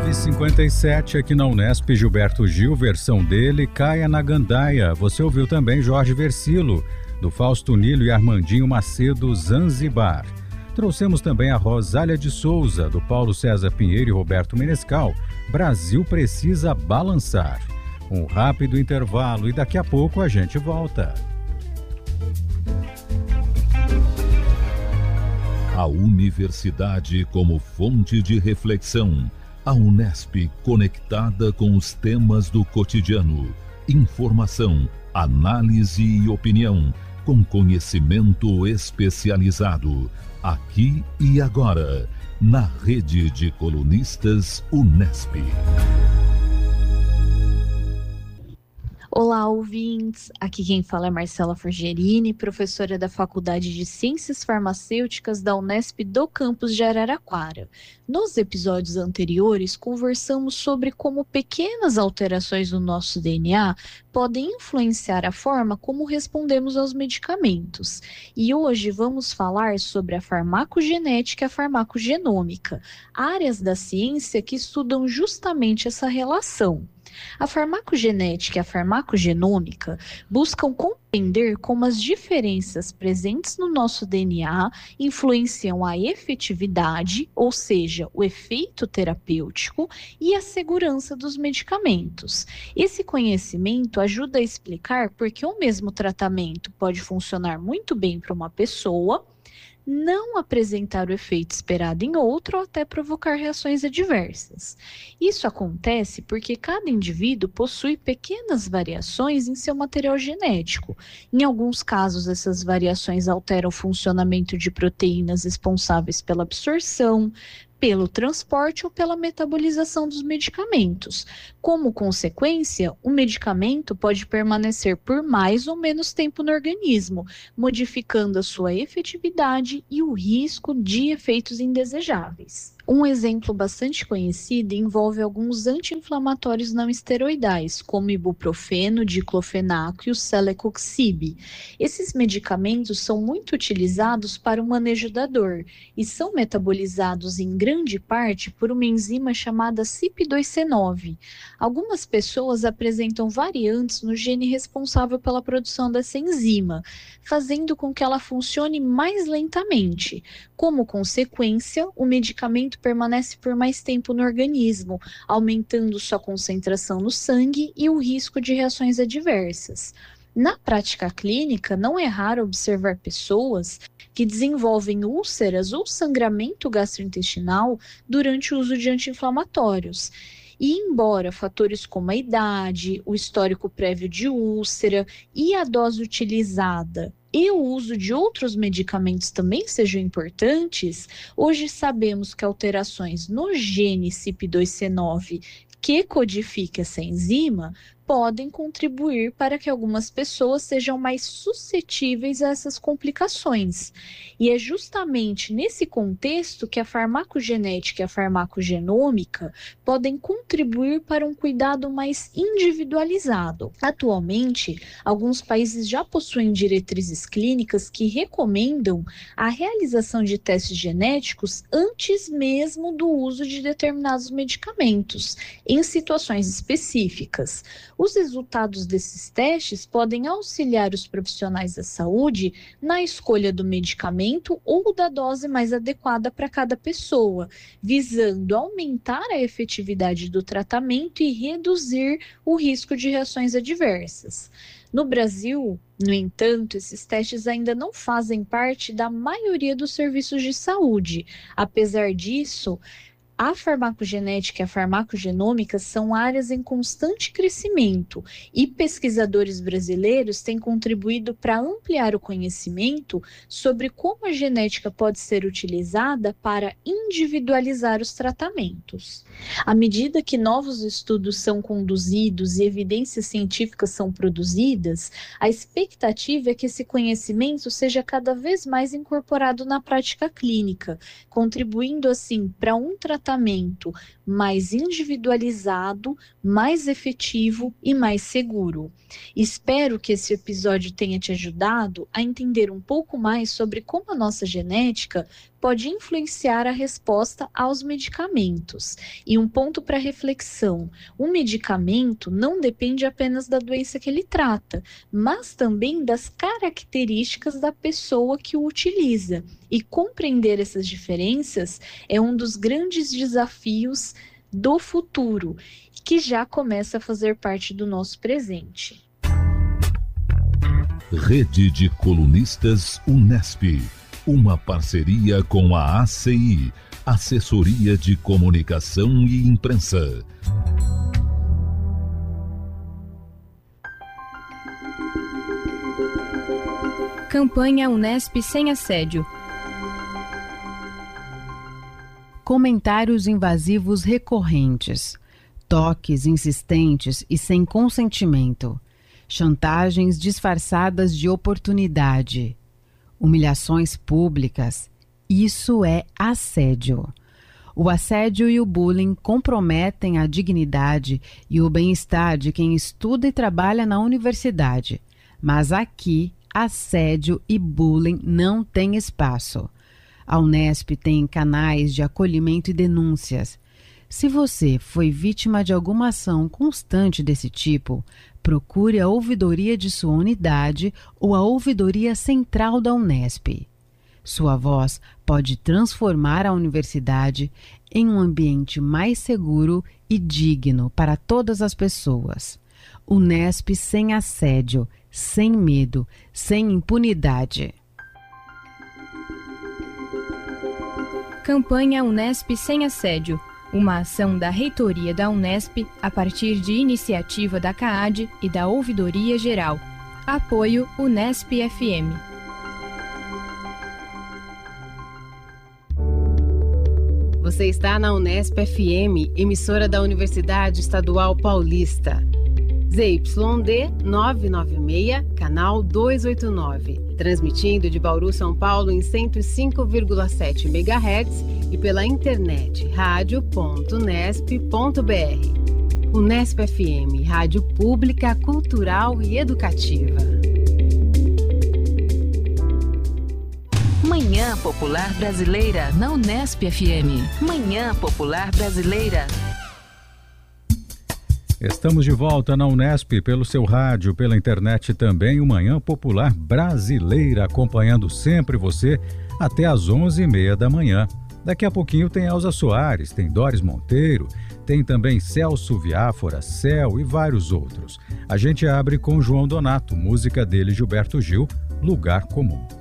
9h57 aqui na Unesp, Gilberto Gil, versão dele, Caia na Gandaia. Você ouviu também Jorge Versilo, do Fausto Nilo e Armandinho Macedo, Zanzibar. Trouxemos também a Rosália de Souza, do Paulo César Pinheiro e Roberto Menescal, Brasil Precisa Balançar. Um rápido intervalo e daqui a pouco a gente volta. A universidade como fonte de reflexão. A Unesp conectada com os temas do cotidiano. Informação, análise e opinião, com conhecimento especializado. Aqui e agora, na rede de colunistas Unesp. Olá, ouvintes! Aqui quem fala é Marcela Forgerini, professora da Faculdade de Ciências Farmacêuticas da Unesp do campus de Araraquara. Nos episódios anteriores, conversamos sobre como pequenas alterações no nosso DNA podem influenciar a forma como respondemos aos medicamentos. E hoje vamos falar sobre a farmacogenética e a farmacogenômica, áreas da ciência que estudam justamente essa relação. A farmacogenética e a farmacogenômica buscam compreender como as diferenças presentes no nosso DNA influenciam a efetividade, ou seja, o efeito terapêutico, e a segurança dos medicamentos. Esse conhecimento ajuda a explicar por que o mesmo tratamento pode funcionar muito bem para uma pessoa, não apresentar o efeito esperado em outro ou até provocar reações adversas. Isso acontece porque cada indivíduo possui pequenas variações em seu material genético. Em alguns casos, essas variações alteram o funcionamento de proteínas responsáveis pela absorção, pelo transporte ou pela metabolização dos medicamentos. Como consequência, o medicamento pode permanecer por mais ou menos tempo no organismo, modificando a sua efetividade e o risco de efeitos indesejáveis. Um exemplo bastante conhecido envolve alguns anti-inflamatórios não esteroidais, como ibuprofeno, diclofenaco e o celecoxib. Esses medicamentos são muito utilizados para o manejo da dor e são metabolizados em grande parte por uma enzima chamada CYP2C9. Algumas pessoas apresentam variantes no gene responsável pela produção dessa enzima, fazendo com que ela funcione mais lentamente. Como consequência, o medicamento permanece por mais tempo no organismo, aumentando sua concentração no sangue e o risco de reações adversas. Na prática clínica, não é raro observar pessoas que desenvolvem úlceras ou sangramento gastrointestinal durante o uso de anti-inflamatórios. E embora fatores como a idade, o histórico prévio de úlcera e a dose utilizada e o uso de outros medicamentos também sejam importantes, hoje sabemos que alterações no gene CYP2C9 que codifica essa enzima podem contribuir para que algumas pessoas sejam mais suscetíveis a essas complicações. E é justamente nesse contexto que a farmacogenética e a farmacogenômica podem contribuir para um cuidado mais individualizado. Atualmente, alguns países já possuem diretrizes clínicas que recomendam a realização de testes genéticos antes mesmo do uso de determinados medicamentos, em situações específicas. Os resultados desses testes podem auxiliar os profissionais da saúde na escolha do medicamento ou da dose mais adequada para cada pessoa, visando aumentar a efetividade do tratamento e reduzir o risco de reações adversas. No Brasil, no entanto, esses testes ainda não fazem parte da maioria dos serviços de saúde. Apesar disso, a farmacogenética e a farmacogenômica são áreas em constante crescimento e pesquisadores brasileiros têm contribuído para ampliar o conhecimento sobre como a genética pode ser utilizada para individualizar os tratamentos. À medida que novos estudos são conduzidos e evidências científicas são produzidas, a expectativa é que esse conhecimento seja cada vez mais incorporado na prática clínica, contribuindo assim para um tratamento mais individualizado, mais efetivo e mais seguro. Espero que esse episódio tenha te ajudado a entender um pouco mais sobre como a nossa genética pode influenciar a resposta aos medicamentos. E um ponto para reflexão: o medicamento não depende apenas da doença que ele trata, mas também das características da pessoa que o utiliza. E compreender essas diferenças é um dos grandes desafios do futuro, que já começa a fazer parte do nosso presente. Rede de Colunistas Unesp, uma parceria com a ACI, Assessoria de Comunicação e Imprensa. Campanha Unesp Sem Assédio. Comentários invasivos recorrentes, toques insistentes e sem consentimento, chantagens disfarçadas de oportunidade, humilhações públicas. Isso é assédio. O assédio e o bullying comprometem a dignidade e o bem-estar de quem estuda e trabalha na universidade. Mas aqui, assédio e bullying não têm espaço. A Unesp tem canais de acolhimento e denúncias. Se você foi vítima de alguma ação constante desse tipo, procure a ouvidoria de sua unidade ou a ouvidoria central da Unesp. Sua voz pode transformar a universidade em um ambiente mais seguro e digno para todas as pessoas. Unesp sem assédio, sem medo, sem impunidade. Campanha Unesp Sem Assédio, uma ação da Reitoria da Unesp a partir de iniciativa da CAAD e da Ouvidoria Geral. Apoio Unesp FM. Você está na Unesp FM, emissora da Universidade Estadual Paulista. ZYD 996, canal 289. Transmitindo de Bauru, São Paulo em 105,7 MHz e pela internet radio.unesp.br. Unesp FM, rádio pública, cultural e educativa. Manhã Popular Brasileira na Unesp FM. Manhã Popular Brasileira. Estamos de volta na Unesp, pelo seu rádio, pela internet também, o Manhã Popular Brasileira, acompanhando sempre você até às 11h30 da manhã. Daqui a pouquinho tem Elza Soares, tem Doris Monteiro, tem também Celso Viáfora, Céu e vários outros. A gente abre com João Donato, música dele Gilberto Gil, Lugar Comum.